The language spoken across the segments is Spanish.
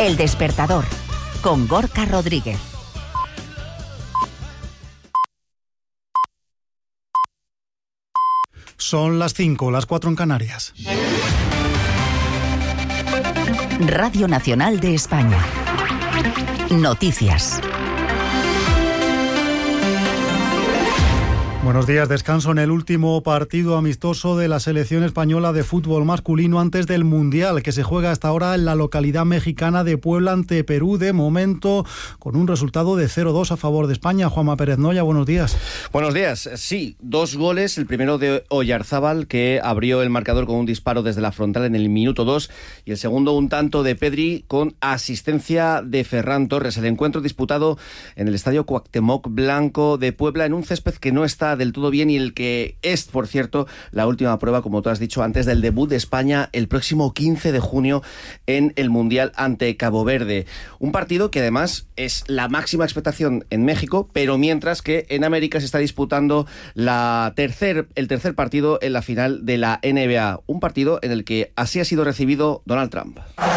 El Despertador, con Gorka Rodríguez. Son las 5, las 4 en Canarias. Radio Nacional de España. Noticias. Buenos días. Descanso en el último partido amistoso de la selección española de fútbol masculino antes del Mundial, que se juega hasta ahora en la localidad mexicana de Puebla ante Perú, de momento con un resultado de 0-2 a favor de España. Juanma Pérez Noya, buenos días. Buenos días. Sí, 2 goles. El primero de Oyarzábal, que abrió el marcador con un disparo desde la frontal en el minuto 2, y el segundo un tanto de Pedri con asistencia de Ferran Torres. El encuentro disputado en el estadio Cuauhtémoc Blanco de Puebla, en un césped que no está del todo bien y el que es, por cierto, la última prueba, como tú has dicho, antes del debut de España el próximo 15 de junio en el Mundial ante Cabo Verde. Un partido que además es la máxima expectación en México, pero mientras que en América se está disputando el tercer partido en la final de la NBA. Un partido en el que así ha sido recibido Donald Trump.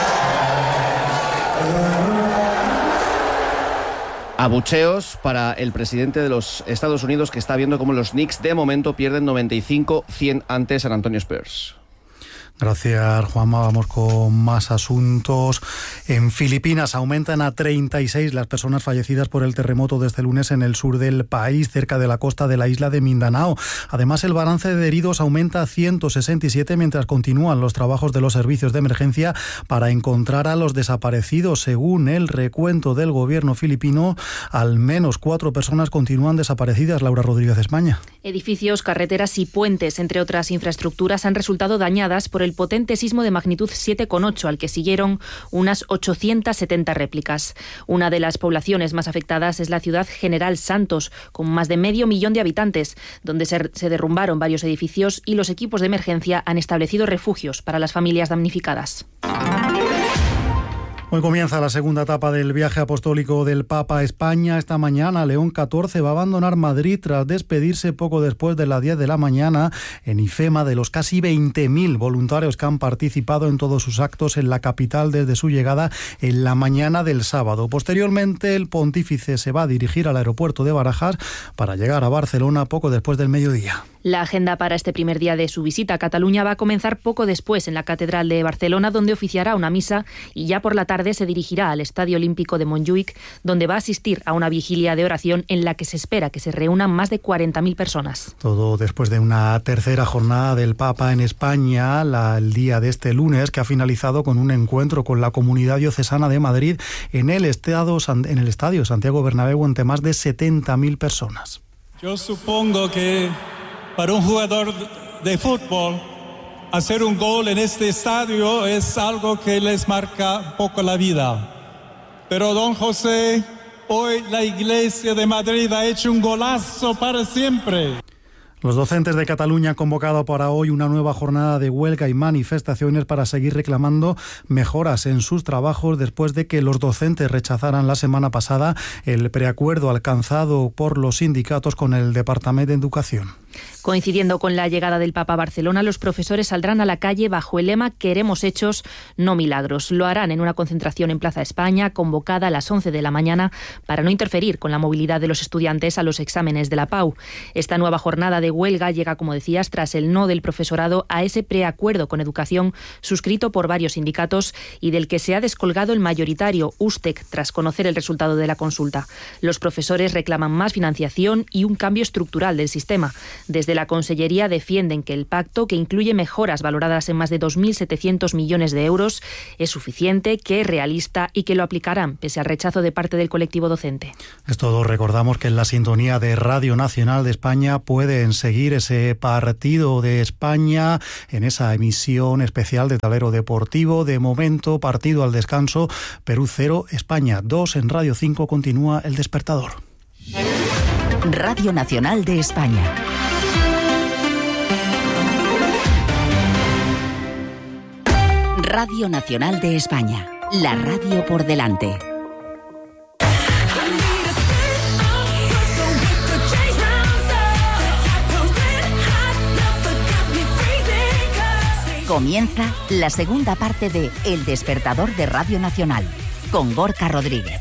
Abucheos para el presidente de los Estados Unidos, que está viendo cómo los Knicks de momento pierden 95-100 ante San Antonio Spurs. Gracias, Juanma. Vamos con más asuntos. En Filipinas aumentan a 36 las personas fallecidas por el terremoto de este lunes en el sur del país, cerca de la costa de la isla de Mindanao. Además, el balance de heridos aumenta a 167 mientras continúan los trabajos de los servicios de emergencia para encontrar a los desaparecidos. Según el recuento del gobierno filipino, al menos 4 personas continúan desaparecidas. Laura Rodríguez, España. Edificios, carreteras y puentes, entre otras infraestructuras, han resultado dañadas por el potente sismo de magnitud 7,8, al que siguieron unas 870 réplicas. Una de las poblaciones más afectadas es la ciudad General Santos, con más de 500,000 de habitantes, donde se derrumbaron varios edificios y los equipos de emergencia han establecido refugios para las familias damnificadas. Hoy comienza la segunda etapa del viaje apostólico del Papa a España. Esta mañana León XIV va a abandonar Madrid tras despedirse poco después de las 10 de la mañana en IFEMA de los casi 20.000 voluntarios que han participado en todos sus actos en la capital desde su llegada en la mañana del sábado. Posteriormente, el pontífice se va a dirigir al aeropuerto de Barajas para llegar a Barcelona poco después del mediodía. La agenda para este primer día de su visita a Cataluña va a comenzar poco después en la Catedral de Barcelona, donde oficiará una misa, y ya por la tarde se dirigirá al Estadio Olímpico de Montjuïc, donde va a asistir a una vigilia de oración en la que se espera que se reúnan más de 40.000 personas. Todo después de una tercera jornada del Papa en España, el día de este lunes, que ha finalizado con un encuentro con la Comunidad Diocesana de Madrid en el Estadio Santiago Bernabéu ante más de 70.000 personas. Yo supongo que para un jugador de fútbol, hacer un gol en este estadio es algo que les marca un poco la vida. Pero don José, hoy la Iglesia de Madrid ha hecho un golazo para siempre. Los docentes de Cataluña han convocado para hoy una nueva jornada de huelga y manifestaciones para seguir reclamando mejoras en sus trabajos después de que los docentes rechazaran la semana pasada el preacuerdo alcanzado por los sindicatos con el Departamento de Educación. Coincidiendo con la llegada del Papa a Barcelona, los profesores saldrán a la calle bajo el lema «Queremos hechos, no milagros». Lo harán en una concentración en Plaza España, convocada a las 11 de la mañana, para no interferir con la movilidad de los estudiantes a los exámenes de la PAU. Esta nueva jornada de huelga llega, como decías, tras el no del profesorado a ese preacuerdo con educación suscrito por varios sindicatos y del que se ha descolgado el mayoritario, USTEC, tras conocer el resultado de la consulta. Los profesores reclaman más financiación y un cambio estructural del sistema. Desde la Consellería defienden que el pacto, que incluye mejoras valoradas en más de 2.700 millones de euros, es suficiente, que es realista y que lo aplicarán, pese al rechazo de parte del colectivo docente. Es todo. Recordamos que en la sintonía de Radio Nacional de España pueden seguir ese partido de España en esa emisión especial de Tablero Deportivo. De momento, partido al descanso, Perú 0, España 2. En Radio 5 continúa El Despertador. Radio Nacional de España. Radio Nacional de España, la radio por delante. Comienza la segunda parte de El Despertador de Radio Nacional, con Gorka Rodríguez.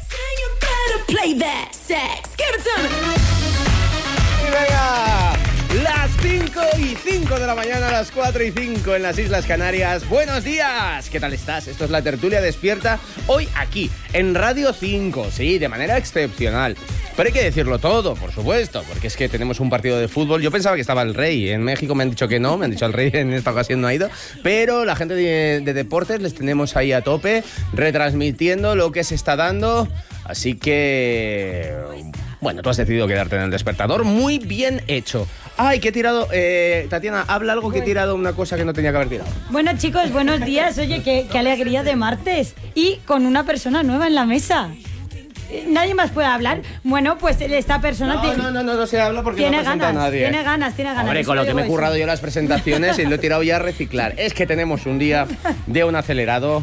Y venga, las 5:05 de la mañana, las 4:05 en las Islas Canarias. Buenos días, ¿qué tal estás? Esto es la tertulia despierta, hoy aquí, en Radio 5, sí, de manera excepcional. Pero hay que decirlo todo, por supuesto, porque es que tenemos un partido de fútbol. Yo pensaba que estaba el Rey, en México me han dicho que no, me han dicho el Rey en esta ocasión no ha ido, pero la gente de deportes les tenemos ahí a tope, retransmitiendo lo que se está dando, así que... Bueno, tú has decidido quedarte en el despertador, muy bien hecho. Ay, que he tirado... Tatiana, habla algo que he tirado una cosa que no tenía que haber tirado. Bueno, chicos, buenos días. Oye, qué alegría de martes. Y con una persona nueva en la mesa. ¿Nadie más puede hablar? Bueno, pues esta persona... No se habla porque tiene no presenta ganas, a nadie. Tiene ganas. Hombre, con lo que me he currado yo las presentaciones y lo he tirado ya a reciclar. Es que tenemos un día de un acelerado...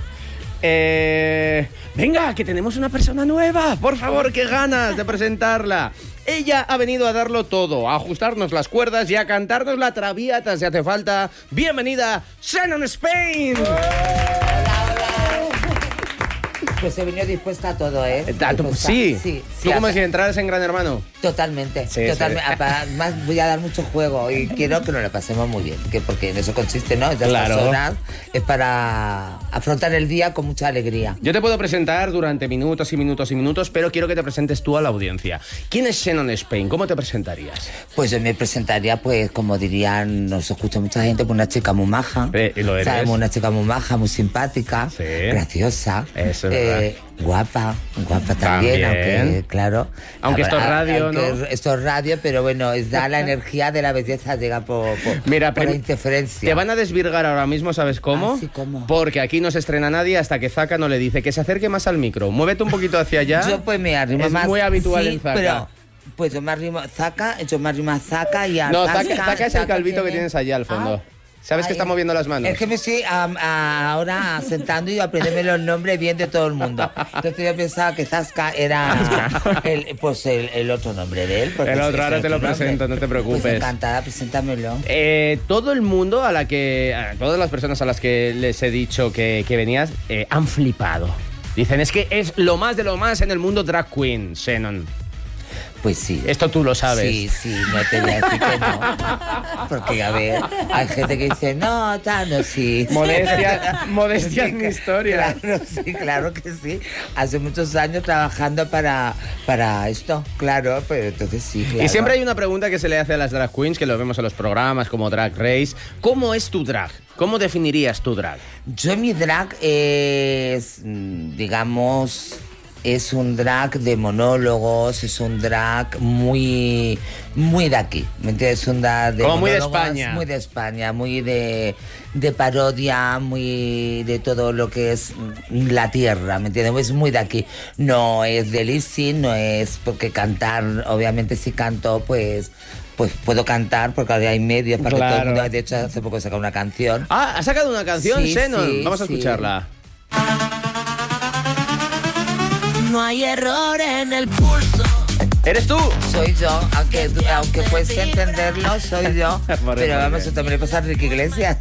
Venga, que tenemos una persona nueva. Por favor, qué ganas de presentarla. Ella ha venido a darlo todo, a ajustarnos las cuerdas y a cantarnos la traviata si hace falta. Bienvenida, Shannon Spain. Pues he venido dispuesta a todo, ¿eh? Sí. ¿Tú como si entraras en Gran Hermano? Totalmente. Sí. Además voy a dar mucho juego y quiero que nos lo pasemos muy bien, porque en eso consiste, ¿no? Estas Claro. horas es para afrontar el día con mucha alegría. Yo te puedo presentar durante minutos y minutos y minutos, pero quiero que te presentes tú a la audiencia. ¿Quién es Shannon Spain? ¿Cómo te presentarías? Pues yo me presentaría, pues, como dirían, nos escucha mucha gente, pues una chica muy maja. Y lo eres. ¿Sabes? Una chica muy maja, muy simpática, Sí. graciosa. Eso es verdad. Guapa también, aunque, claro. Aunque esto es radio, aunque ¿no? Esto es radio, pero bueno, da la energía de la belleza, llega por la interferencia. Te van a desvirgar ahora mismo, ¿sabes cómo? Ah, sí, ¿cómo? Porque aquí no se estrena nadie hasta que Zaka no le dice que se acerque más al micro. Muévete un poquito hacia allá. Yo pues me arrimo Es más. muy habitual sí, en Zaka. Pero, pues yo me arrimo a Zaka y a No, Zaka Zaka es el calvito que tiene- tienes allá al fondo. Ah. ¿Sabes que está moviendo las manos? Es que me estoy ahora sentando y aprendiéndome los nombres bien de todo el mundo. Entonces yo pensaba que Zasca era el otro nombre de él. El otro, ahora te lo nombre. presento, no te preocupes. Pues encantada, preséntamelo. Todo el mundo a todas las personas a las que les he dicho que venías, han flipado. Dicen, es que es lo más de lo más en el mundo drag queen, Shannon. Pues sí. Esto tú lo sabes. Sí, no te voy a decir que no. Porque, a ver, hay gente que dice, no, sí. Modestia es mi historia. Claro que sí. Hace muchos años trabajando para esto, claro, pero entonces sí, claro. Y siempre hay una pregunta que se le hace a las drag queens, que lo vemos en los programas como Drag Race. ¿Cómo es tu drag? ¿Cómo definirías tu drag? Yo mi drag es, digamos... Es un drag de monólogos, es un drag muy de aquí, ¿me entiendes? Es un drag de como muy de monólogos, España. muy de España, muy de parodia, muy de todo lo que es la tierra, ¿me entiendes? Es muy de aquí. No es de lip sync, no es porque cantar, obviamente si canto, pues puedo cantar porque ahora hay medios para que todo el mundo... De hecho, hace poco he sacado una canción. Ah, ¿has sacado una canción, Sí, Shannon? sí, Vamos a sí. escucharla. No hay error en el pulso. ¿Eres tú? Soy yo, aunque puedes entenderlo, soy yo. Por Pero eso, vamos, bien. yo también le pasa a Ricky Iglesias.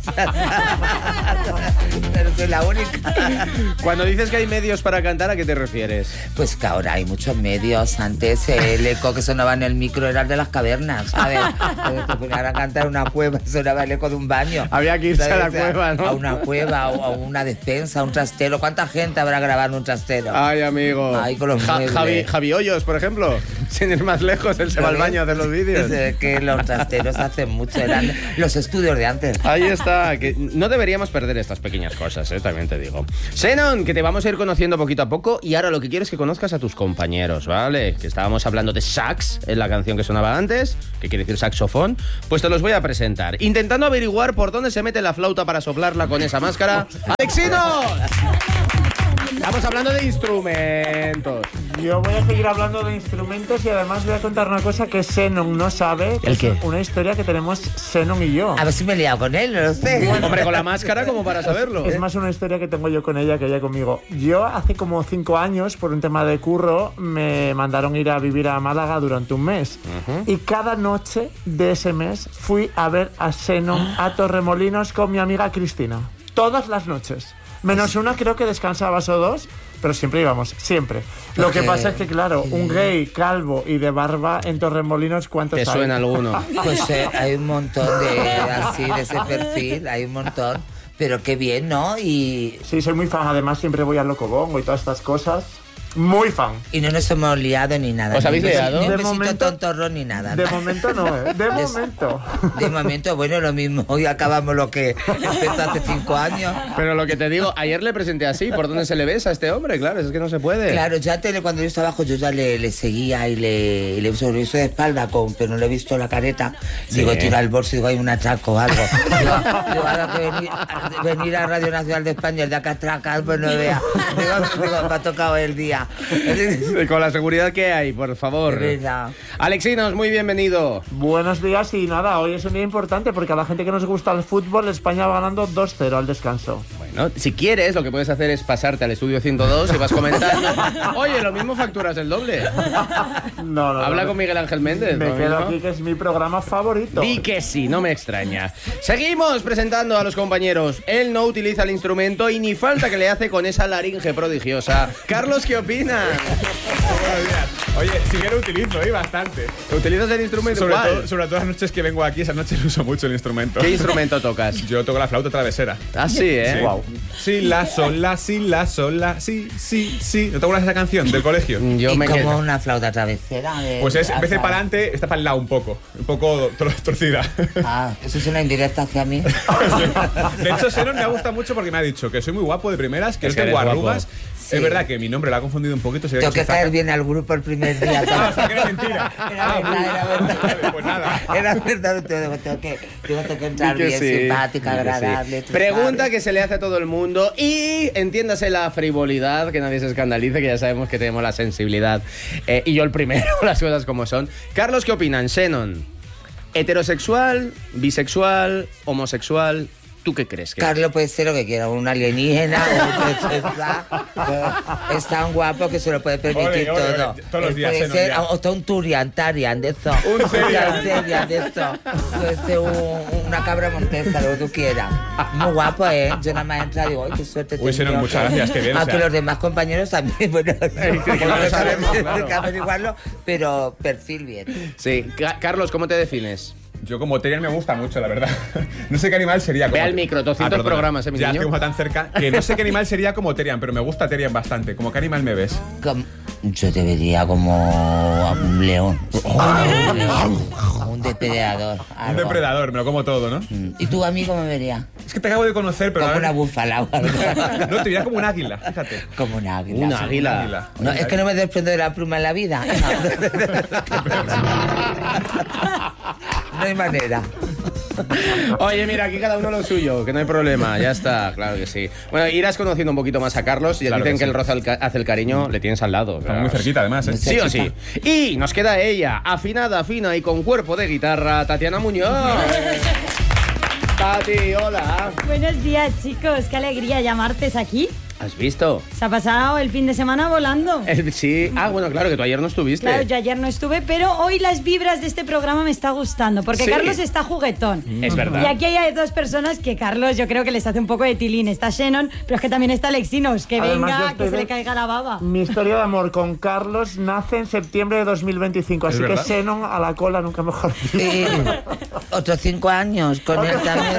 Pero soy la única. Cuando dices que hay medios para cantar, ¿a qué te refieres? Pues que ahora hay muchos medios. Antes el eco que sonaba en el micro era el de las cavernas, ¿sabes? Cuando te ponían a cantar en una cueva, sonaba el eco de un baño. Había que irse ¿sabes? a la cueva, ¿no? A una cueva, o a una despensa, a un trastero. ¿Cuánta gente habrá grabado en un trastero? Ay, amigo. Ay, con los muebles. Javi Hoyos, por ejemplo. Sin ir más lejos, él se va al baño a hacer los vídeos. Es que los trasteros hacen mucho, eran los estudios de antes. Ahí está, que no deberíamos perder estas pequeñas cosas, también te digo. Shannon, que te vamos a ir conociendo poquito a poco y ahora lo que quiero es que conozcas a tus compañeros, ¿vale? Que estábamos hablando de sax en la canción que sonaba antes, que quiere decir saxofón, pues te los voy a presentar. Intentando averiguar por dónde se mete la flauta para soplarla con esa máscara. ¡Alexinos! Estamos hablando de instrumentos. Yo voy a seguir hablando de instrumentos y además voy a contar una cosa que Shannon no sabe. ¿El qué? Es una historia que tenemos Shannon y yo. A ver si me he liado con él, no lo sé. Hombre, con la máscara como para saberlo. Es más una historia que tengo yo con ella que ella conmigo. Yo hace como 5 años, por un tema de curro, me mandaron ir a vivir a Málaga durante un mes. Y cada noche de ese mes fui a ver a Shannon a Torremolinos con mi amiga Cristina. Todas las noches. Menos una, creo que descansabas o dos. pero siempre íbamos, siempre. Lo que pasa es que, claro, un gay calvo y de barba en Torremolinos, ¿cuántos hay? ¿Te suena alguno? Pues hay un montón de ese perfil, hay un montón. Pero qué bien, ¿no? Y sí, soy muy fan. Además, siempre voy al Locobongo y todas estas cosas. Muy fan. Y no nos hemos liado ni nada. ¿Os habéis liado? Ni un De besito momento- tontorro ni nada. De momento no, ¿eh? De momento. De momento, bueno, lo mismo. Hoy acabamos lo que empezó hace 5 años. Pero lo que te digo, ayer le presenté así, ¿por dónde se le besa a este hombre? Claro, es que no se puede. Claro, yo antes, cuando yo estaba abajo, yo ya le seguía y le he visto de espalda, pero no le he visto la careta. Digo, tira el bolso y digo, hay un atraco o algo. Digo, ahora que venir a Radio Nacional de España, el día que atracan, pues no vea. Digo, me ha tocado el día. Con la seguridad que hay, por favor. De verdad. Alexinos, muy bienvenido. Buenos días y nada, hoy es un día importante porque a la gente que nos gusta el fútbol, España va ganando 2-0 al descanso. Bueno, si quieres, lo que puedes hacer es pasarte al estudio 102 y vas comentando. Oye, lo mismo facturas el doble. No. Habla con Miguel Ángel Méndez. Me ¿no? quedo aquí, que es mi programa favorito. Di que sí, no me extraña. Seguimos presentando a los compañeros. Él no utiliza el instrumento y ni falta que le hace con esa laringe prodigiosa. Carlos, ¿qué opinas? Buenos días. Oye, sí que lo utilizo, bastante. ¿Utilizas el instrumento? Sobre todo las noches que vengo aquí, esas noches uso mucho el instrumento. ¿Qué instrumento tocas? Yo toco la flauta travesera. Ah, sí, ¿eh? Sí. Wow. Sí, la, sol, la, sí, la, sol, la, sí. ¿No te acuerdas de esa canción del colegio? Yo y me como quedo. una flauta travesera. Pues es, en vez de para adelante, está para el lado un poco torcida. Ah, eso es una indirecta hacia mí. De hecho, Senon me ha gustado mucho porque me ha dicho que soy muy guapo de primeras, que Es no que tengo eres arrugas. guapo. Sí. Es verdad que mi nombre lo ha confundido un poquito. Tengo que caer bien al grupo el primer día. Ah, o sea, que era mentira. Era verdad. Pues nada. Era verdad, tengo que entrar Di que bien, sí. simpática, Di que sí. agradable. tú Pregunta sabes. que se le hace a todo el mundo y entiéndase la frivolidad, que nadie se escandalice, que ya sabemos que tenemos la sensibilidad. Y yo el primero, las cosas como son. Carlos, ¿qué opinan? Xenon, ¿heterosexual, bisexual, homosexual? ¿Tú qué crees? Que Carlos puede ser lo que quiera, un alienígena, un princesa. Es tan guapo que se lo puede permitir Ole, todo. ole, todos los días, Puede ¿no? ser, Ya. o un Tarian de eso. Un Cerian. Cerian de eso. Puede ser una cabra montesa, lo que tú quieras. Muy guapo, ¿eh? Yo nada más entro y digo, ¡ay, qué suerte Uy, Xenon, tengo! muchas gracias, qué bien, o Aunque sea. los demás compañeros también, bueno, que no lo sabemos, claro. hay que averiguarlo, pero perfil bien. Sí, Carlos, ¿cómo te defines? Yo como Terian me gusta mucho, la verdad. No sé qué animal sería. Ve como... al micro, 200 perdona. programas, mi Ya niño. estoy como tan cerca que no sé qué animal sería como Terian, pero me gusta Terian bastante. ¿Cómo qué animal me ves? Yo te vería como un león. Un depredador. Un algo. depredador, me lo como todo, ¿no? ¿Y tú a mí cómo me verías? Es que te acabo de conocer, pero... Como ahora- una búfala o algo. No, te diría como un águila, fíjate. Como un águila. Un sí. águila. No, es que no me desprendo de la pluma en la vida. No hay manera. Oye, mira, aquí cada uno lo suyo, que no hay problema, ya está, claro que sí. Bueno, irás conociendo un poquito más a Carlos y Claro dicen que que sí. el roce hace el cariño, le tienes al lado. Estamos muy cerquita, además, ¿eh? Sí o sí. Y nos queda ella, afinada, fina y con cuerpo de guitarra, Tatiana Muñoz. Tati, hola. Buenos días, chicos. Qué alegría llamarte aquí. ¿Has visto? Se ha pasado el fin de semana volando. Sí. Ah, bueno, claro, que tú ayer no estuviste. Claro, yo ayer no estuve, pero hoy las vibras de este programa me está gustando, porque Sí. Carlos está juguetón. Es verdad. Y aquí hay dos personas que Carlos yo creo que les hace un poco de tilín. Está Xenon, pero es que también está Alexinos, que Además, yo venga, estoy que se de- le caiga la baba. Mi historia de amor con Carlos nace en septiembre de 2025, ¿Es así que verdad? Xenon a la cola, nunca mejor dicho. Otros 5 años con él también.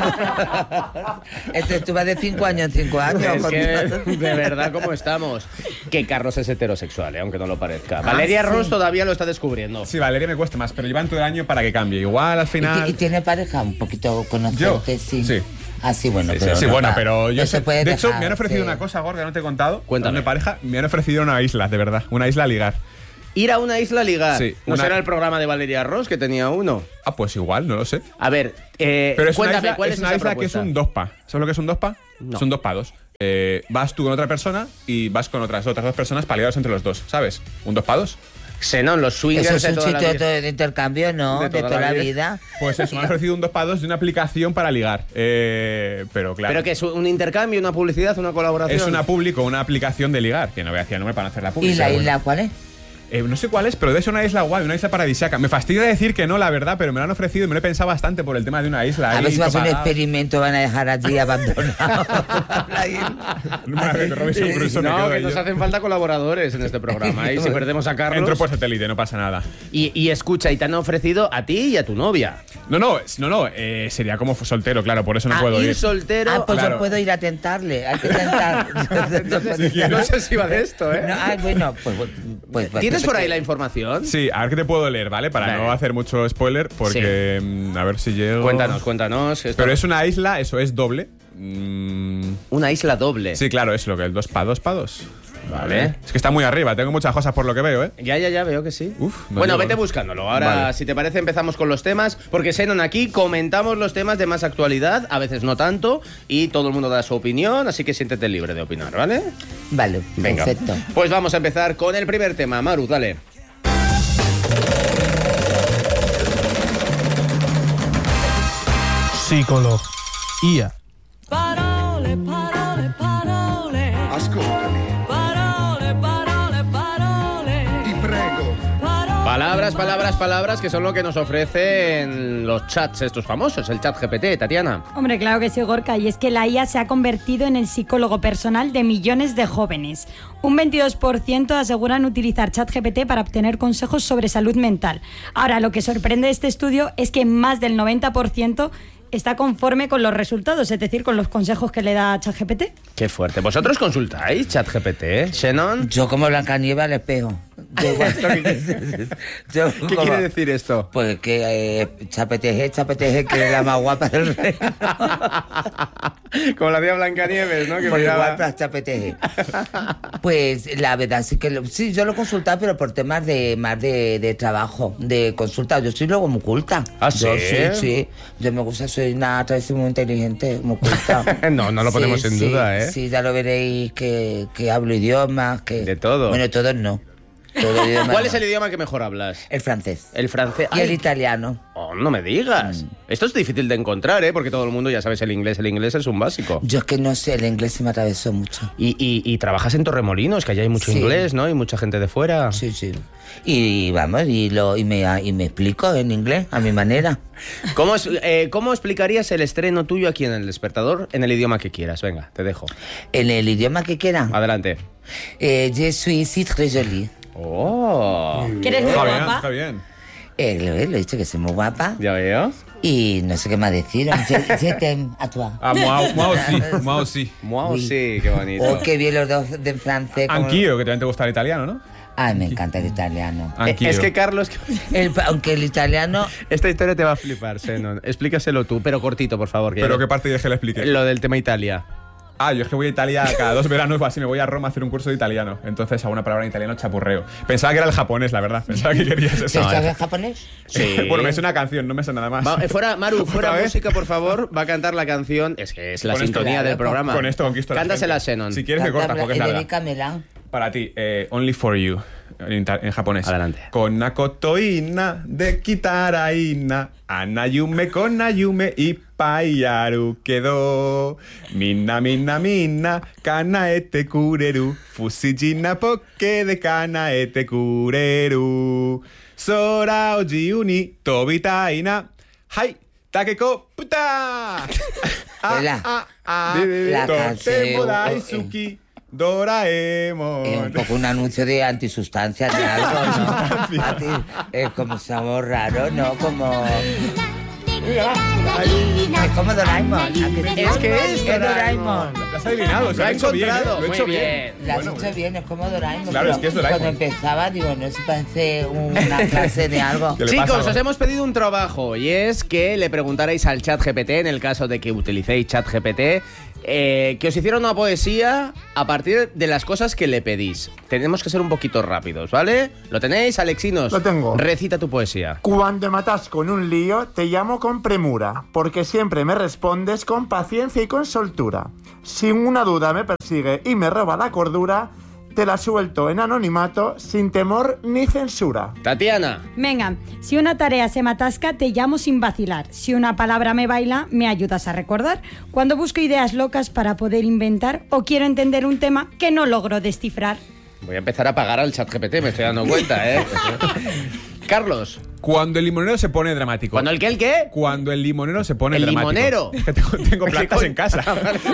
Tú vas de 5 años en 5 años. Es que, conmigo. de verdad, ¿cómo estamos? Que Carlos es heterosexual, aunque no lo parezca. Valeria Ross todavía lo está descubriendo. Sí, Valeria me cuesta más, pero llevan todo el año para que cambie. Igual al final... ¿Y tiene pareja? Un poquito conocerte, ¿Yo? sí. Sí. Ah, sí, bueno, Sí, pero sí, no bueno, va. pero yo Eso sé. puede De hecho, dejar, me han ofrecido sí. una cosa, Gorga, no te he contado. Cuéntame. De pareja, me han ofrecido una isla, de verdad. Una isla a ligar. Ir a una isla a ligar. Sí, ¿No una- será el programa de Valeria Ross que tenía uno? Ah, pues igual, no lo sé. A ver, Pero es cuéntame, una isla, ¿cuál es, es una esa isla que es propuesta? un dospa. ¿Sabes lo que es un dospa? No. Son 2 pados. Vas tú con otra persona y vas con otras 2 personas para ligaros entre los dos, ¿sabes? Un 2 pados. Xenón, los swingers Eso es de un toda la sitio vida. de intercambio, ¿no? De De toda toda la la vida. vida. Pues eso, me han ofrecido un 2 pados de una aplicación para ligar. Pero claro. ¿Pero que es un intercambio, una publicidad, una colaboración? Es una público, una aplicación de ligar, que no voy a decir el nombre para no hacer la ¿Y publicidad. la isla cuál es? No sé cuál es, pero debe ser una isla guay, una isla paradisíaca. Me fastidia decir que no, la verdad, pero me lo han ofrecido y me lo he pensado bastante por el tema de una isla. A ver si va a hacer un experimento, van a dejar allí abandonado la isla. No, que nos hacen falta colaboradores en este programa. Y si perdemos a Carlos... Entro por satélite, no pasa nada. Y escucha, y te han ofrecido a ti y a tu novia. No, sería como soltero, claro, por eso no puedo ir. Soltero. Pues claro. yo puedo ir a tentarle, hay que tentar. No sé si va de esto, ¿eh? No, bueno, pues ¿Tienes por ahí la información? Sí, a ver qué te puedo leer, ¿vale? Para no hacer mucho spoiler, porque a ver si llego... Cuéntanos. Pero es una isla, eso es doble. Una isla doble. Sí, claro, es lo que el 2 para 2 para 2. Vale. Es que está muy arriba, tengo muchas cosas por lo que veo, ¿eh? Ya, veo que sí. Bueno, vete buscándolo. Ahora, si te parece, empezamos con los temas, porque Xenon aquí comentamos los temas de más actualidad, a veces no tanto, y todo el mundo da su opinión, así que siéntete libre de opinar, ¿vale? Vale, venga. Perfecto. Pues vamos a empezar con el primer tema. Maru, dale. Psicología. Parole, parole, parole. Ascoltami. Parole, parole, parole. Ti prego. Palabras que son lo que nos ofrecen los chats estos famosos, el chat GPT, Tatiana. Hombre, claro que sí, Gorka, y es que la IA se ha convertido en el psicólogo personal de millones de jóvenes. Un 22% aseguran utilizar ChatGPT para obtener consejos sobre salud mental. Ahora, lo que sorprende de este estudio es que más del 90% está conforme con los resultados, es decir, con los consejos que le da ChatGPT. Qué fuerte. ¿Vosotros consultáis ChatGPT, Xenon? Yo como Blancanieves al espejo. ¿Qué quiere decir esto? Pues que chapeteje, que es la más guapa del reino. Como la tía Blancanieves, ¿no? Que por miraba... igual para chapeteje. Pues la verdad sí que sí, yo lo he consultado, pero por temas de trabajo, de consulta. Yo soy luego muy culta. ¿Ah, sí? Sí. Yo me gusta, soy una travesti muy inteligente, muy culta. No lo ponemos en duda, ¿eh? Sí, ya lo veréis que hablo idiomas, que... De todo. Bueno, todos no. ¿Cuál es el idioma que mejor hablas? El francés. El francés. Y el italiano. Oh, no me digas. Esto es difícil de encontrar, ¿eh? Porque todo el mundo ya sabes el inglés es un básico. Yo es que no sé, el inglés se me atravesó mucho. Y trabajas en Torremolinos, que allá hay mucho inglés, ¿no? Y mucha gente de fuera. Sí. Y vamos, y me explico en inglés, a mi manera. ¿Cómo explicarías el estreno tuyo aquí en El Despertador en el idioma que quieras? Venga, te dejo. ¿En el idioma que quiera? Adelante. Je suis si très jolie. Oh. ¿Que eres muy guapa? Está bien. Lo he dicho que soy muy guapa. Ya veo. Y no sé qué más decir. Je t'aime a toi. Moi aussi, qué bonito. Oh, qué bien los dos de francés. Anch'io, que también te gusta el italiano, ¿no? Ay, me encanta el italiano. Es que Carlos... Aunque el italiano... Esta historia te va a flipar, Xenon. Explícaselo tú, pero cortito, por favor. ¿Pero qué parte dije que le expliqué? Lo del tema Italia. Yo es que voy a Italia cada 2 veranos o así, me voy a Roma a hacer un curso de italiano. Entonces, a una palabra en italiano chapurreo. Pensaba que era el japonés, la verdad. Pensaba que querías eso. ¿Sabes japonés? Sí. Bueno, me sé una canción, no me sé nada más. Maru, fuera música, por favor. Va a cantar la canción. Es que es la sintonía del programa. Con esto conquisto la Cántasela, gente. Xenon. Si quieres me cortas porque es larga. Dedícamela. Para ti, Only for You, en japonés. Adelante. Con Nakotoina de Kitaraina, Anayume con Ayume y Paiyaru quedó. Minna, Kanaete kureru, Fusijina poke de Kanaete kureru. Sora ojiu ni tobitaina, Hai, Takeko puta. La Totemo daisuki. Doraemon. Es un poco un anuncio de antisustancias de algo, ¿no? Es como sabor raro, ¿no? Como... Es como Doraemon. Es que es Doraemon. Lo has adivinado, lo ha encontrado. Lo he hecho bien. Lo has hecho bien, es como Doraemon. Claro, es que es Doraemon. Cuando empezaba, digo, no sé, parece una clase de algo. Chicos, os hemos pedido un trabajo y es que le preguntarais al ChatGPT, en el caso de que utilicéis ChatGPT, que os hiciera una poesía a partir de las cosas que le pedís. Tenemos que ser un poquito rápidos, ¿vale? ¿Lo tenéis, Alexinos? Lo tengo. Recita tu poesía. Cuando me atas con un lío, te llamo con premura, porque siempre me respondes con paciencia y con soltura. Si una duda me persigue y me roba la cordura, te la suelto en anonimato, sin temor ni censura. Tatiana. Venga, si una tarea se me atasca, te llamo sin vacilar. Si una palabra me baila, me ayudas a recordar. Cuando busco ideas locas para poder inventar o quiero entender un tema que no logro descifrar. Voy a empezar a pagar al ChatGPT, me estoy dando cuenta, ¿eh? Carlos. Cuando el limonero se pone dramático. ¿Cuando el qué, el qué? Cuando el limonero se pone ¿El dramático. limonero? Es que tengo plantas en casa.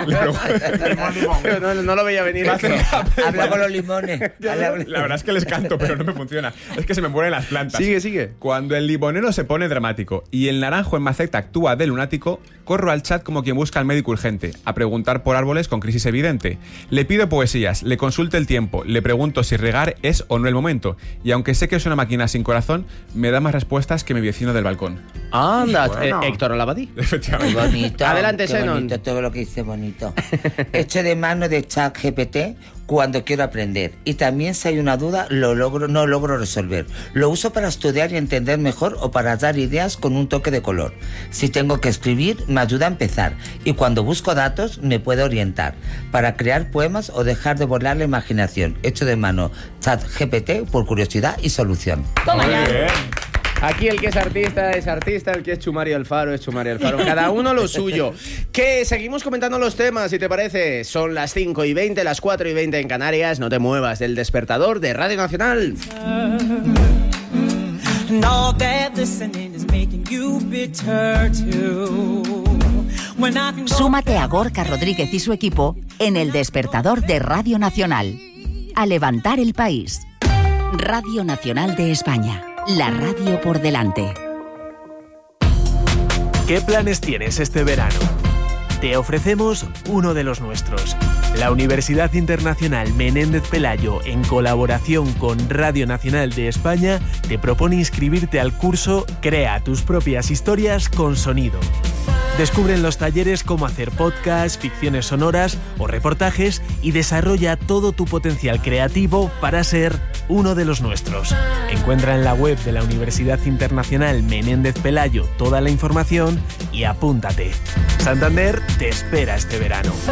Pero no lo veía venir. Habla con los limones. La verdad es que les canto, pero no me funciona. Es que se me mueren las plantas. Sigue. Cuando el limonero se pone dramático y el naranjo en maceta actúa de lunático, corro al chat como quien busca al médico urgente, a preguntar por árboles con crisis evidente. Le pido poesías, le consulto el tiempo, le pregunto si regar es o no el momento. Y aunque sé que es una máquina sin corazón, me da más respuestas que mi vecino del balcón. Anda, bueno. Héctor Olabadí. Efectivamente. Qué bonito. Adelante, qué Xenon. bonito, todo lo que dice bonito. Echo de mano de ChatGPT cuando quiero aprender. Y también si hay una duda, no logro resolver. Lo uso para estudiar y entender mejor o para dar ideas con un toque de color. Si tengo que escribir, me ayuda a empezar. Y cuando busco datos, me puede orientar. Para crear poemas o dejar de volar la imaginación. Echo de mano ChatGPT por curiosidad y solución. ¡Toma ya! Aquí el que es artista, el que es Chumari Alfaro, es Chumari Alfaro. Cada uno lo suyo. Que seguimos comentando los temas, si te parece. Son las 5:20, las 4:20 en Canarias. No te muevas del despertador de Radio Nacional. Súmate a Gorka Rodríguez y su equipo en el despertador de Radio Nacional. A levantar el país. Radio Nacional de España. La radio por delante. ¿Qué planes tienes este verano? Te ofrecemos uno de los nuestros. La Universidad Internacional Menéndez Pelayo, en colaboración con Radio Nacional de España, te propone inscribirte al curso Crea tus propias historias con sonido. Descubre en los talleres cómo hacer podcasts, ficciones sonoras o reportajes y desarrolla todo tu potencial creativo para ser uno de los nuestros. Encuentra en la web de la Universidad Internacional Menéndez Pelayo toda la información y apúntate. Santander te espera este verano.